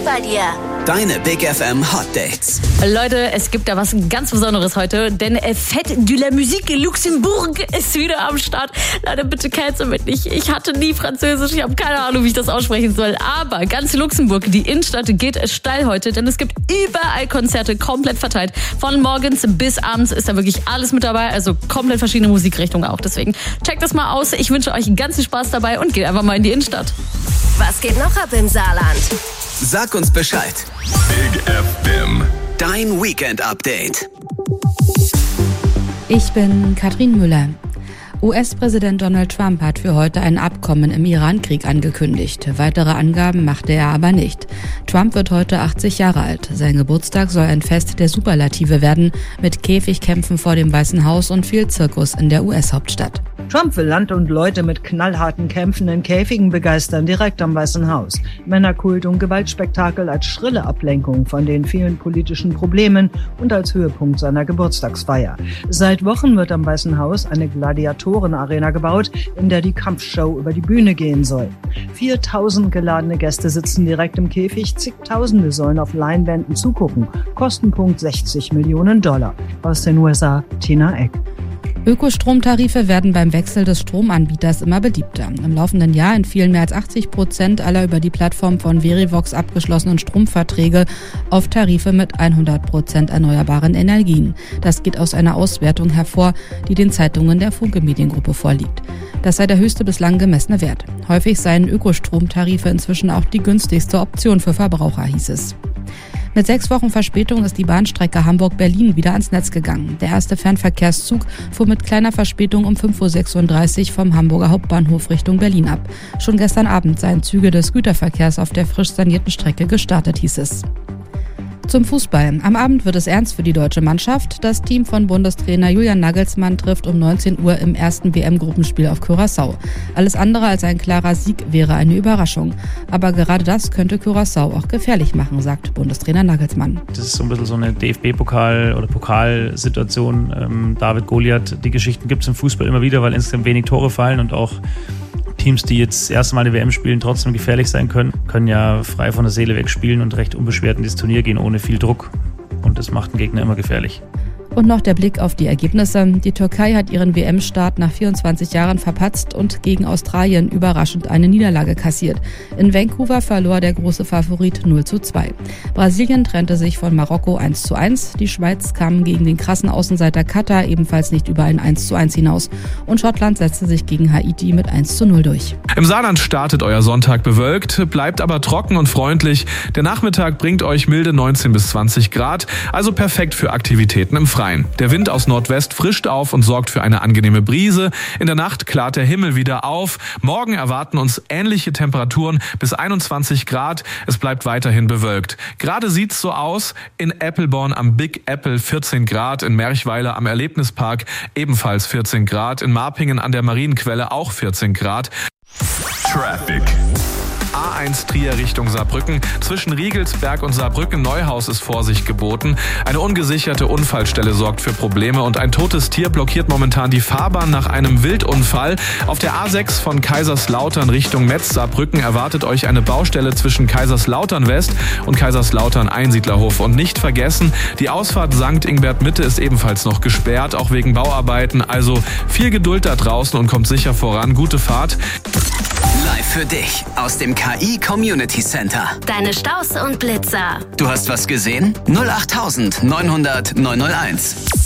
bei dir. Deine Big FM Hot Dates. Leute, es gibt da was ganz Besonderes heute, denn Fête de la Musique Luxembourg ist wieder am Start. Leute, bitte cancel mich nicht. Ich hatte nie Französisch, ich habe keine Ahnung, wie ich das aussprechen soll. Aber ganz Luxemburg, die Innenstadt geht steil heute, denn es gibt überall Konzerte, komplett verteilt. Von morgens bis abends ist da wirklich alles mit dabei, also komplett verschiedene Musikrichtungen auch. Deswegen checkt das mal aus. Ich wünsche euch ganz viel Spaß dabei und geht einfach mal in die Innenstadt. Was geht noch ab im Saarland? Sag uns Bescheid. Big FM. Dein Weekend-Update. Ich bin Katrin Müller. US-Präsident Donald Trump hat für heute ein Abkommen im Iran-Krieg angekündigt. Weitere Angaben machte er aber nicht. Trump wird heute 80 Jahre alt. Sein Geburtstag soll ein Fest der Superlative werden, mit Käfigkämpfen vor dem Weißen Haus und viel Zirkus in der US-Hauptstadt. Trump will Land und Leute mit knallharten Kämpfen in Käfigen begeistern, direkt am Weißen Haus. Männerkult und Gewaltspektakel als schrille Ablenkung von den vielen politischen Problemen und als Höhepunkt seiner Geburtstagsfeier. Seit Wochen wird am Weißen Haus eine Gladiatorenarena gebaut, in der die Kampfshow über die Bühne gehen soll. 4000 geladene Gäste sitzen direkt im Käfig, zigtausende sollen auf Leinwänden zugucken. Kostenpunkt $60 Millionen. Aus den USA, Tina Eck. Ökostromtarife werden beim Wechsel des Stromanbieters immer beliebter. Im laufenden Jahr entfielen mehr als 80% aller über die Plattform von Verivox abgeschlossenen Stromverträge auf Tarife mit 100% erneuerbaren Energien. Das geht aus einer Auswertung hervor, die den Zeitungen der Funke Mediengruppe vorliegt. Das sei der höchste bislang gemessene Wert. Häufig seien Ökostromtarife inzwischen auch die günstigste Option für Verbraucher, hieß es. Mit 6 Wochen Verspätung ist die Bahnstrecke Hamburg-Berlin wieder ans Netz gegangen. Der erste Fernverkehrszug fuhr mit kleiner Verspätung um 5.36 Uhr vom Hamburger Hauptbahnhof Richtung Berlin ab. Schon gestern Abend seien Züge des Güterverkehrs auf der frisch sanierten Strecke gestartet, hieß es. Zum Fußball. Am Abend wird es ernst für die deutsche Mannschaft. Das Team von Bundestrainer Julian Nagelsmann trifft um 19 Uhr im ersten WM-Gruppenspiel auf Curaçao. Alles andere als ein klarer Sieg wäre eine Überraschung. Aber gerade das könnte Curaçao auch gefährlich machen, sagt Bundestrainer Nagelsmann. Das ist so ein bisschen so eine DFB-Pokal- oder Pokalsituation. David Goliath, die Geschichten gibt es im Fußball immer wieder, weil insgesamt wenig Tore fallen und auch Teams, die jetzt das erste Mal eine WM spielen, trotzdem gefährlich sein können ja frei von der Seele weg spielen und recht unbeschwert in dieses Turnier gehen, ohne viel Druck. Und das macht den Gegner immer gefährlich. Und noch der Blick auf die Ergebnisse. Die Türkei hat ihren WM-Start nach 24 Jahren verpatzt und gegen Australien überraschend eine Niederlage kassiert. In Vancouver verlor der große Favorit 0:2. Brasilien trennte sich von Marokko 1:1. Die Schweiz kam gegen den krassen Außenseiter Katar ebenfalls nicht über ein 1:1 hinaus. Und Schottland setzte sich gegen Haiti mit 1:0 durch. Im Saarland startet euer Sonntag bewölkt, bleibt aber trocken und freundlich. Der Nachmittag bringt euch milde 19 bis 20 Grad, also perfekt für Aktivitäten im Freien. Der Wind aus Nordwest frischt auf und sorgt für eine angenehme Brise. In der Nacht klart der Himmel wieder auf. Morgen erwarten uns ähnliche Temperaturen bis 21 Grad. Es bleibt weiterhin bewölkt. Gerade sieht's so aus. In Eppelborn am Big Apple 14 Grad. In Merchweiler am Erlebnispark ebenfalls 14 Grad. In Marpingen an der Marienquelle auch 14 Grad. Traffic. A1 Trier Richtung Saarbrücken. Zwischen Riegelsberg und Saarbrücken-Neuhaus ist Vorsicht geboten. Eine ungesicherte Unfallstelle sorgt für Probleme und ein totes Tier blockiert momentan die Fahrbahn nach einem Wildunfall. Auf der A6 von Kaiserslautern Richtung Metz-Saarbrücken erwartet euch eine Baustelle zwischen Kaiserslautern West und Kaiserslautern Einsiedlerhof. Und nicht vergessen, die Ausfahrt St. Ingbert Mitte ist ebenfalls noch gesperrt, auch wegen Bauarbeiten. Also viel Geduld da draußen und kommt sicher voran. Gute Fahrt. Live für dich aus dem KI Community Center. Deine Staus und Blitzer. Du hast was gesehen? 08900 901.